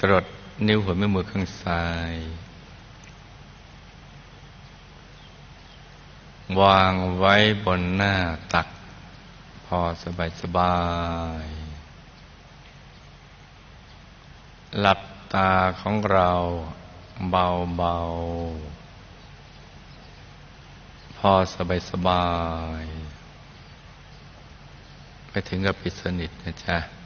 รดนิ้วหัวแม่มือข้างซ้าย วางไว้บนหน้าตักพอสบายหลับตาของเราเบาๆพอสบายไปถึงกับปิดสนิทนะจ๊ะ